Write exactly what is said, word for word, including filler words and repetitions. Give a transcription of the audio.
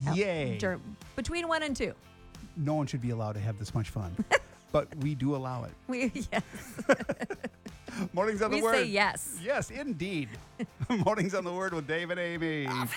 uh, Yay. dur- between one and two. No one should be allowed to have this much fun, but we do allow it. We yes. Mornings on the We Word. say yes. Yes, indeed. Mornings on the Word with Dave and Amy.